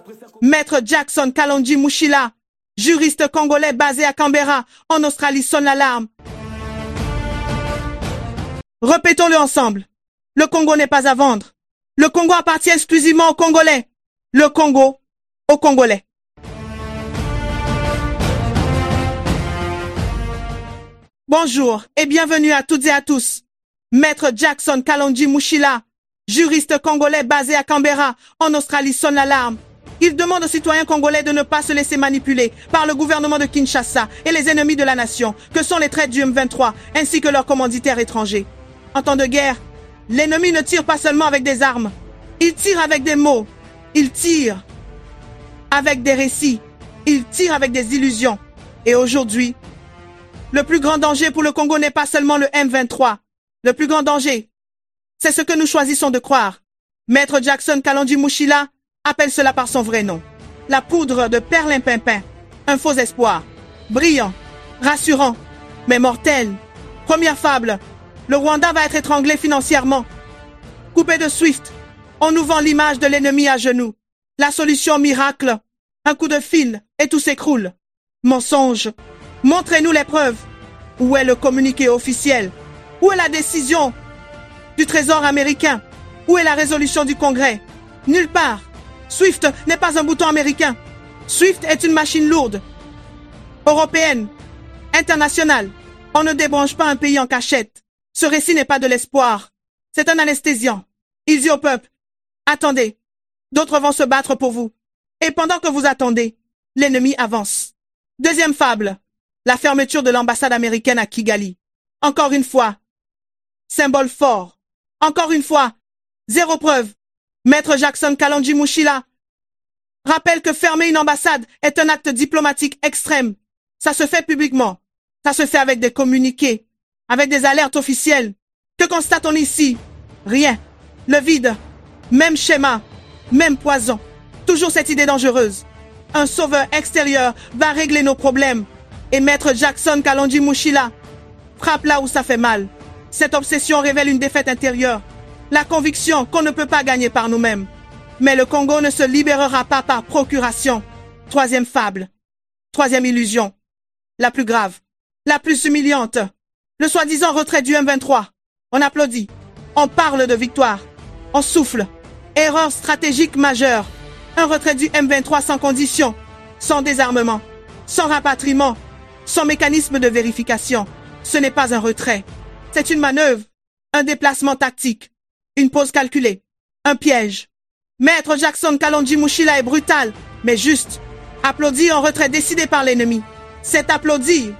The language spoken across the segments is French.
Maître Jackson Kalonji Mushila, juriste congolais basé à Canberra, en Australie, sonne l'alarme. Répétons-le ensemble. Le Congo n'est pas à vendre. Le Congo appartient exclusivement aux Congolais. Le Congo aux Congolais. Bonjour et bienvenue à toutes et à tous. Maître Jackson Kalonji Mushila, juriste congolais basé à Canberra, en Australie, sonne l'alarme. Il demande aux citoyens congolais de ne pas se laisser manipuler par le gouvernement de Kinshasa et les ennemis de la nation, que sont les traîtres du M23, ainsi que leurs commanditaires étrangers. En temps de guerre, l'ennemi ne tire pas seulement avec des armes. Il tire avec des mots. Il tire avec des récits. Il tire avec des illusions. Et aujourd'hui, le plus grand danger pour le Congo n'est pas seulement le M23. Le plus grand danger, c'est ce que nous choisissons de croire. Maître Jackson Kalonji Mushila appelle cela par son vrai nom. La poudre de perlimpinpin. Un faux espoir. Brillant, rassurant, mais mortel. Première fable. Le Rwanda va être étranglé financièrement. Coupé de SWIFT. On nous vend l'image de l'ennemi à genoux. La solution miracle. Un coup de fil et tout s'écroule. Mensonge. Montrez-nous les preuves. Où est le communiqué officiel? Où est la décision du Trésor américain? Où est la résolution du Congrès? Nulle part. SWIFT n'est pas un bouton américain. SWIFT est une machine lourde. Européenne. Internationale. On ne débranche pas un pays en cachette. Ce récit n'est pas de l'espoir. C'est un anesthésiant. Il dit au peuple, attendez. D'autres vont se battre pour vous. Et pendant que vous attendez, l'ennemi avance. Deuxième fable. La fermeture de l'ambassade américaine à Kigali. Encore une fois. Symbole fort. Encore une fois. Zéro preuve. Maître Jackson Kalonji Mushila rappelle que fermer une ambassade est un acte diplomatique extrême. Ça se fait publiquement. Ça se fait avec des communiqués, avec des alertes officielles. Que constate-t-on ici? Rien. Le vide. Même schéma. Même poison. Toujours cette idée dangereuse. Un sauveur extérieur va régler nos problèmes. Et Maître Jackson Kalonji Mushila frappe là où ça fait mal. Cette obsession révèle une défaite intérieure. La conviction qu'on ne peut pas gagner par nous-mêmes. Mais le Congo ne se libérera pas par procuration. Troisième fable. Troisième illusion. La plus grave. La plus humiliante. Le soi-disant retrait du M23. On applaudit. On parle de victoire. On souffle. Erreur stratégique majeure. Un retrait du M23 sans condition. Sans désarmement. Sans rapatriement. Sans mécanisme de vérification. Ce n'est pas un retrait. C'est une manœuvre. Un déplacement tactique. Une pause calculée. Un piège. Maître Jackson Kalonji Mushila est brutal, mais juste. Applaudir un retrait décidé par l'ennemi. C'est applaudir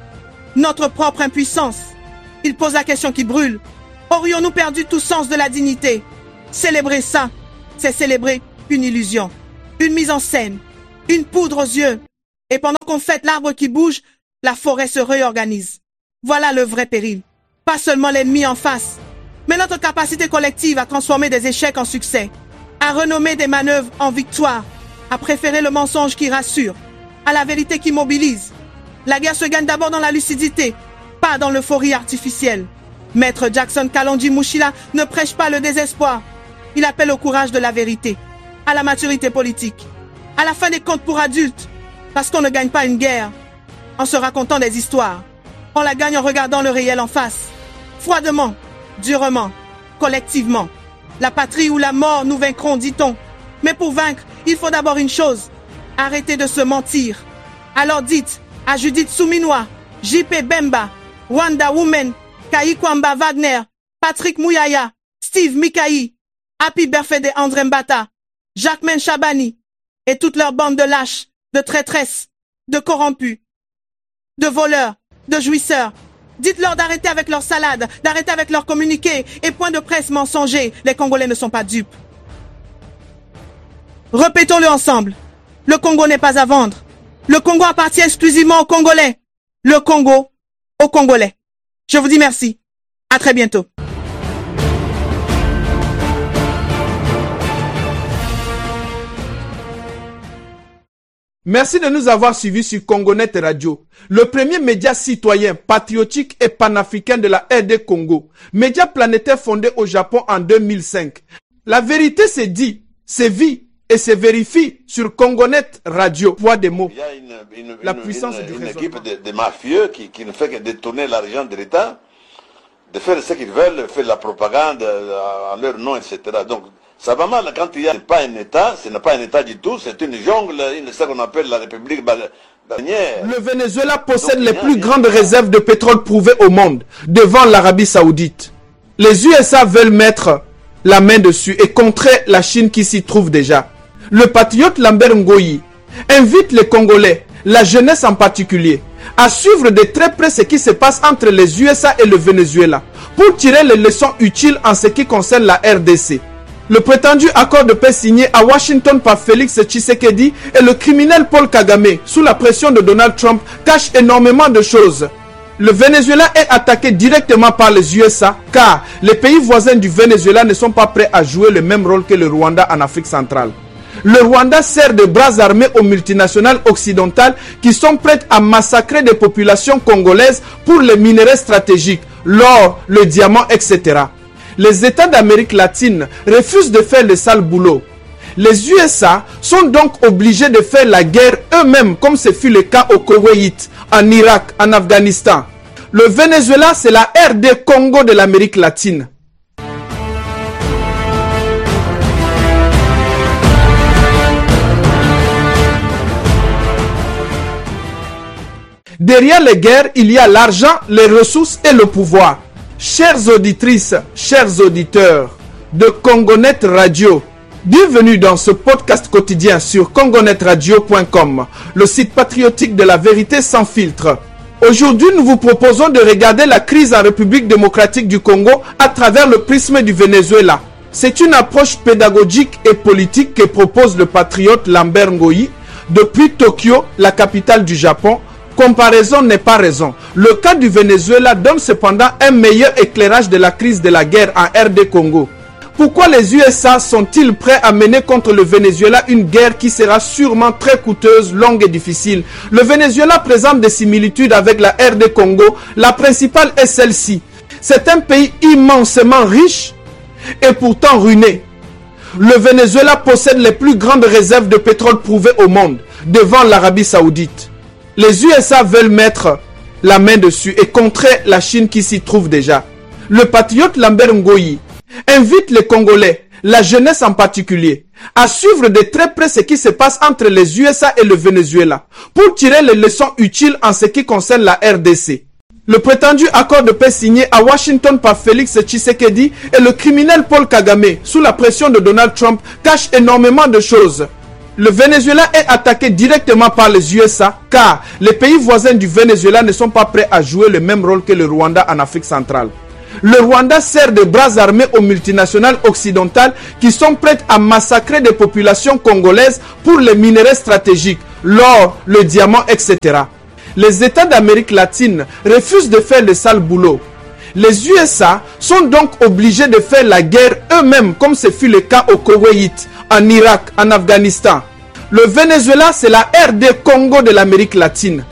notre propre impuissance. Il pose la question qui brûle. Aurions-nous perdu tout sens de la dignité? Célébrer ça, c'est célébrer une illusion. Une mise en scène. Une poudre aux yeux. Et pendant qu'on fête l'arbre qui bouge, la forêt se réorganise. Voilà le vrai péril. Pas seulement l'ennemi en face, mais notre capacité collective à transformer des échecs en succès, à renommer des manœuvres en victoire, à préférer le mensonge qui rassure, à la vérité qui mobilise. La guerre se gagne d'abord dans la lucidité, pas dans l'euphorie artificielle. Maître Jackson Kalonji Mushila ne prêche pas le désespoir. Il appelle au courage de la vérité, à la maturité politique, à la fin des comptes pour adultes, parce qu'on ne gagne pas une guerre en se racontant des histoires. On la gagne en regardant le réel en face, froidement, durement, collectivement. La patrie ou la mort nous vaincront, dit-on. Mais pour vaincre, il faut d'abord une chose. Arrêtez de se mentir. Alors dites à Judith Souminois, J.P. Bemba, Wanda Women, Kwamba Wagner, Patrick Mouyaya, Steve Mikaï, Happy Birthday André Mbata, Jacquemin Chabani et toute leur bande de lâches, de traîtresses, de corrompus, de voleurs, de jouisseurs. Dites-leur d'arrêter avec leur salade, d'arrêter avec leurs communiqués et points de presse mensongers. Les Congolais ne sont pas dupes. Répétons-le ensemble. Le Congo n'est pas à vendre. Le Congo appartient exclusivement aux Congolais. Le Congo aux Congolais. Je vous dis merci. À très bientôt. Merci de nous avoir suivis sur Congonet Radio, le premier média citoyen, patriotique et panafricain de la RD Congo, média planétaire fondé au Japon en 2005. La vérité c'est dit, c'est vie et se vérifie sur Congonet Radio. Poids des mots. Il y a La puissance du une raisonnement. équipe de mafieux qui ne fait que détourner l'argent de l'État, de faire ce qu'ils veulent, faire la propagande en leur nom, etc. Donc, ça va mal quand il n'y a pas un État, ce n'est pas un État du tout, c'est une jungle, ce qu'on appelle la République bananière. Le Venezuela possède les plus grandes réserves de pétrole prouvées au monde, devant l'Arabie Saoudite. Les USA veulent mettre la main dessus et contrer la Chine qui s'y trouve déjà. Le patriote Lambert Ngoyi invite les Congolais, la jeunesse en particulier, à suivre de très près ce qui se passe entre les USA et le Venezuela pour tirer les leçons utiles en ce qui concerne la RDC. Le prétendu accord de paix signé à Washington par Félix Tshisekedi et le criminel Paul Kagame, sous la pression de Donald Trump, cache énormément de choses. Le Venezuela est attaqué directement par les USA car les pays voisins du Venezuela ne sont pas prêts à jouer le même rôle que le Rwanda en Afrique centrale. Le Rwanda sert de bras armés aux multinationales occidentales qui sont prêtes à massacrer des populations congolaises pour les minerais stratégiques, l'or, le diamant, etc. Les États d'Amérique latine refusent de faire le sale boulot. Les USA sont donc obligés de faire la guerre eux-mêmes comme ce fut le cas au Koweït, en Irak, en Afghanistan. Le Venezuela, c'est la RD Congo de l'Amérique latine. Derrière les guerres, il y a l'argent, les ressources et le pouvoir. Chères auditrices, chers auditeurs de Congonet Radio, bienvenue dans ce podcast quotidien sur congonetradio.com, le site patriotique de la vérité sans filtre. Aujourd'hui, nous vous proposons de regarder la crise en République démocratique du Congo à travers le prisme du Venezuela. C'est une approche pédagogique et politique que propose le patriote Lambert Ngoyi depuis Tokyo, la capitale du Japon. Comparaison n'est pas raison. Le cas du Venezuela donne cependant un meilleur éclairage de la crise de la guerre en RD Congo. Pourquoi les USA sont-ils prêts à mener contre le Venezuela une guerre qui sera sûrement très coûteuse, longue et difficile? Le Venezuela présente des similitudes avec la RD Congo. La principale est celle-ci. C'est un pays immensément riche et pourtant ruiné. Le Venezuela possède les plus grandes réserves de pétrole prouvées au monde, devant l'Arabie Saoudite. Les USA veulent mettre la main dessus et contrer la Chine qui s'y trouve déjà. Le patriote Lambert Ngoyi invite les Congolais, la jeunesse en particulier, à suivre de très près ce qui se passe entre les USA et le Venezuela pour tirer les leçons utiles en ce qui concerne la RDC. Le prétendu accord de paix signé à Washington par Félix Tshisekedi et le criminel Paul Kagame, sous la pression de Donald Trump, cache énormément de choses. Le Venezuela est attaqué directement par les USA car les pays voisins du Venezuela ne sont pas prêts à jouer le même rôle que le Rwanda en Afrique centrale. Le Rwanda sert de bras armés aux multinationales occidentales qui sont prêtes à massacrer des populations congolaises pour les minerais stratégiques, l'or, le diamant, etc. Les États d'Amérique latine refusent de faire le sale boulot. Les USA sont donc obligés de faire la guerre eux-mêmes comme ce fut le cas au Koweït, en Irak, en Afghanistan. Le Venezuela, c'est la RD Congo de l'Amérique latine.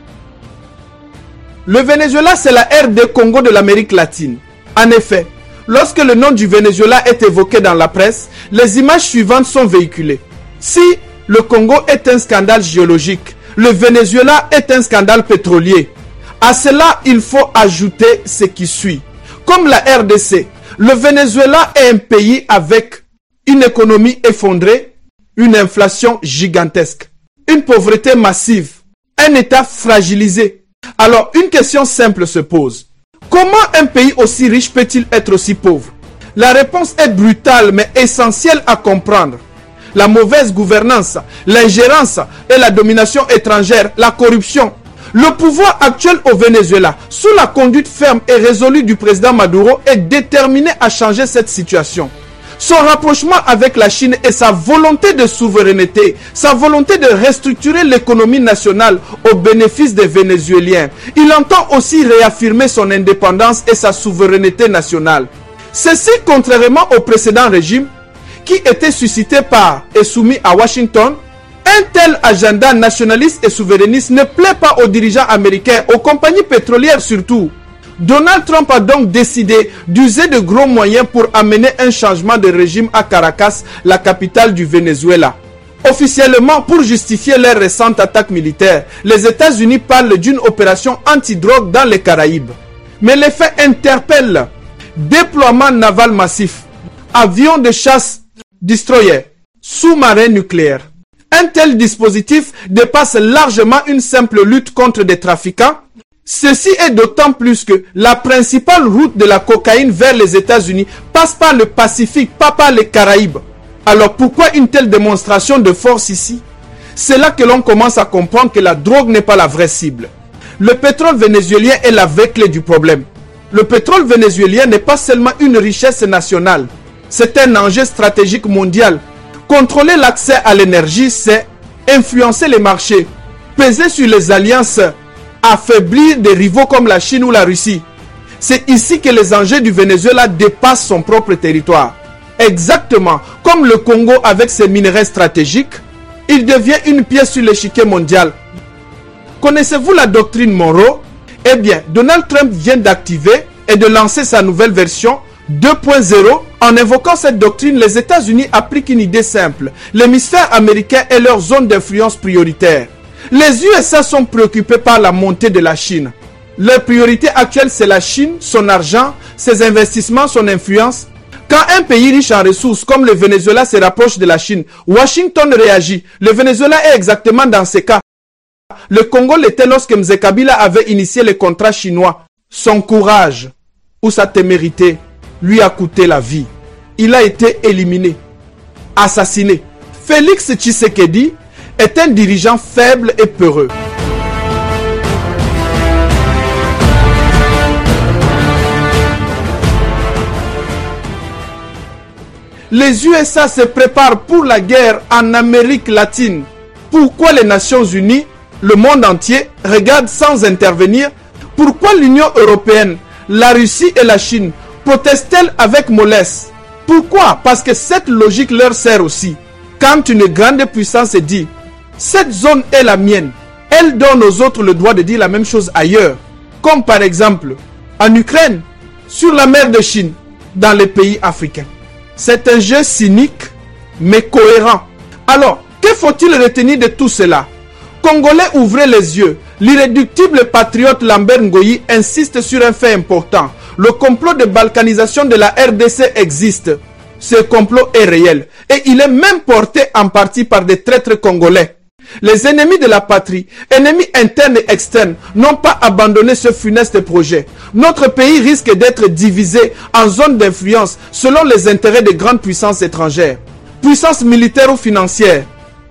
Le Venezuela, c'est la RD Congo de l'Amérique latine. En effet, lorsque le nom du Venezuela est évoqué dans la presse, les images suivantes sont véhiculées. Si le Congo est un scandale géologique, le Venezuela est un scandale pétrolier. À cela, il faut ajouter ce qui suit. Comme la RDC, le Venezuela est un pays avec une économie effondrée, une inflation gigantesque, une pauvreté massive, un État fragilisé. Alors, une question simple se pose. Comment un pays aussi riche peut-il être aussi pauvre? La réponse est brutale mais essentielle à comprendre. La mauvaise gouvernance, l'ingérence et la domination étrangère, la corruption. Le pouvoir actuel au Venezuela, sous la conduite ferme et résolue du président Maduro, est déterminé à changer cette situation. Son rapprochement avec la Chine et sa volonté de souveraineté, sa volonté de restructurer l'économie nationale au bénéfice des Vénézuéliens. Il entend aussi réaffirmer son indépendance et sa souveraineté nationale. Ceci contrairement au précédent régime qui était suscité par et soumis à Washington. Un tel agenda nationaliste et souverainiste ne plaît pas aux dirigeants américains, aux compagnies pétrolières surtout. Donald Trump a donc décidé d'user de gros moyens pour amener un changement de régime à Caracas, la capitale du Venezuela. Officiellement, pour justifier leur récente attaque militaire, les États-Unis parlent d'une opération anti-drogue dans les Caraïbes. Mais les faits interpellent. Déploiement naval massif, avions de chasse, destroyers, sous-marins nucléaires. Un tel dispositif dépasse largement une simple lutte contre des trafiquants. Ceci est d'autant plus que la principale route de la cocaïne vers les États-Unis passe par le Pacifique, pas par les Caraïbes. Alors pourquoi une telle démonstration de force ici? C'est là que l'on commence à comprendre que la drogue n'est pas la vraie cible. Le pétrole vénézuélien est la vraie clé du problème. Le pétrole vénézuélien n'est pas seulement une richesse nationale, c'est un enjeu stratégique mondial. Contrôler l'accès à l'énergie, c'est influencer les marchés, peser sur les alliances, affaiblir des rivaux comme la Chine ou la Russie. C'est ici que les enjeux du Venezuela dépassent son propre territoire. Exactement comme le Congo avec ses minerais stratégiques, il devient une pièce sur l'échiquier mondial. Connaissez-vous la doctrine Monroe? Eh bien, Donald Trump vient d'activer et de lancer sa nouvelle version 2.0. En invoquant cette doctrine, les États-Unis appliquent une idée simple. L'hémisphère américain est leur zone d'influence prioritaire. Les USA sont préoccupés par la montée de la Chine. Leur priorité actuelle, c'est la Chine, son argent, ses investissements, son influence. Quand un pays riche en ressources comme le Venezuela se rapproche de la Chine, Washington réagit. Le Venezuela est exactement dans ces cas. Le Congo l'était lorsque Mzee Kabila avait initié les contrats chinois. Son courage ou sa témérité lui a coûté la vie. Il a été éliminé, assassiné. Félix Tshisekedi est un dirigeant faible et peureux. Les USA se préparent pour la guerre en Amérique latine. Pourquoi les Nations Unies, le monde entier, regardent sans intervenir? Pourquoi l'Union européenne, la Russie et la Chine protestent-elles avec mollesse? Pourquoi? Parce que cette logique leur sert aussi. Quand une grande puissance dit « Cette zone est la mienne », elle donne aux autres le droit de dire la même chose ailleurs. Comme par exemple en Ukraine, sur la mer de Chine, dans les pays africains. C'est un jeu cynique, mais cohérent. Alors, que faut-il retenir de tout cela? Congolais, ouvrez les yeux. L'irréductible patriote Lambert Ngoyi insiste sur un fait important. Le complot de balkanisation de la RDC existe. Ce complot est réel. Et il est même porté en partie par des traîtres congolais. Les ennemis de la patrie, ennemis internes et externes, n'ont pas abandonné ce funeste projet. Notre pays risque d'être divisé en zones d'influence selon les intérêts des grandes puissances étrangères, puissances militaires ou financières.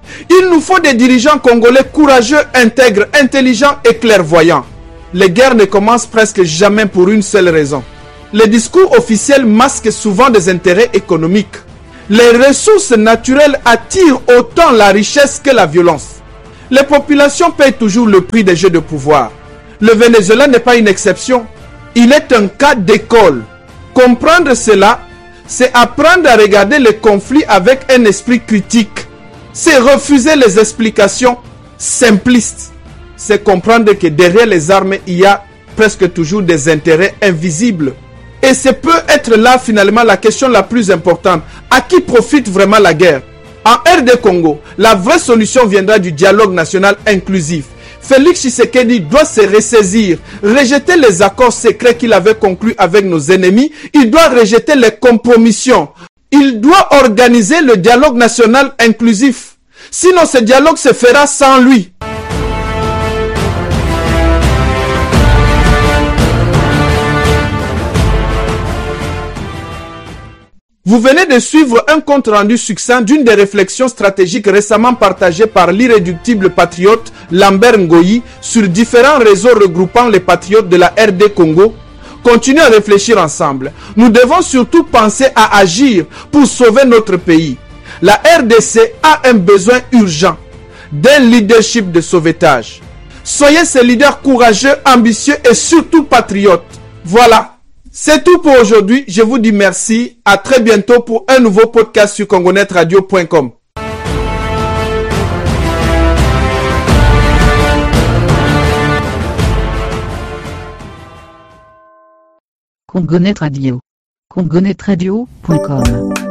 Il nous faut des dirigeants congolais courageux, intègres, intelligents et clairvoyants. Les guerres ne commencent presque jamais pour une seule raison. Les discours officiels masquent souvent des intérêts économiques. Les ressources naturelles attirent autant la richesse que la violence. Les populations payent toujours le prix des jeux de pouvoir. Le Venezuela n'est pas une exception. Il est un cas d'école. Comprendre cela, c'est apprendre à regarder les conflits avec un esprit critique. C'est refuser les explications simplistes. C'est comprendre que derrière les armes, il y a presque toujours des intérêts invisibles. Et ce peut être là finalement la question la plus importante. À qui profite vraiment la guerre? En RD Congo, la vraie solution viendra du dialogue national inclusif. Félix Tshisekedi doit se ressaisir, rejeter les accords secrets qu'il avait conclus avec nos ennemis. Il doit rejeter les compromissions. Il doit organiser le dialogue national inclusif. Sinon, ce dialogue se fera sans lui. Vous venez de suivre un compte rendu succinct d'une des réflexions stratégiques récemment partagées par l'irréductible patriote Lambert Ngoyi sur différents réseaux regroupant les patriotes de la RD Congo. Continuons à réfléchir ensemble. Nous devons surtout penser à agir pour sauver notre pays. La RDC a un besoin urgent d'un leadership de sauvetage. Soyez ces leaders courageux, ambitieux et surtout patriotes. Voilà. C'est tout pour aujourd'hui. Je vous dis merci. À très bientôt pour un nouveau podcast sur congonetradio.com. Congonet Radio. congonetradio.com